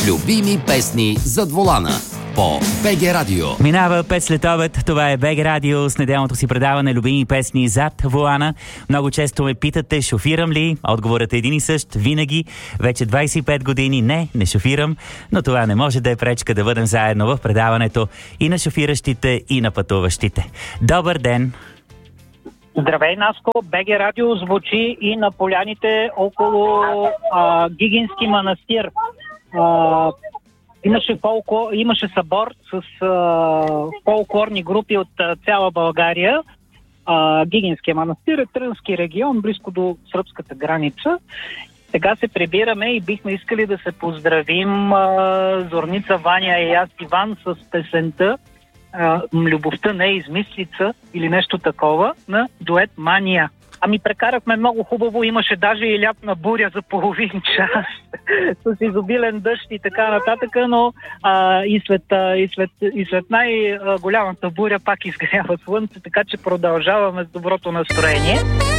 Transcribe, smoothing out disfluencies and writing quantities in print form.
Любими песни зад волана по БГ Радио. Минава 5 след обед. Това е БГ Радио с неделното си предаване Любими песни зад волана. Много често ме питате, шофирам ли? Отговорът е един и същ, винаги. Вече 25 години не шофирам, но това не може да е пречка да бъдем заедно в предаването и на шофиращите, и на пътуващите. Добър ден! Здравей, Наско! БГ Радио звучи и на поляните около Гигински манастир. Имаше събор с фолклорни групи от цяла България. Гигинския манастир е Трънски регион, близко до сръбската граница. Сега се прибираме и бихме искали да се поздравим Зорница, Ваня и аз Иван с песента "Любовта не е измислица" или нещо такова на дует Мания. Ами прекарахме много хубаво, имаше даже и лятна буря за половин час с изобилен дъжд и така нататък, но и след най-голямата буря пак изгрява слънце, така че продължаваме с доброто настроение.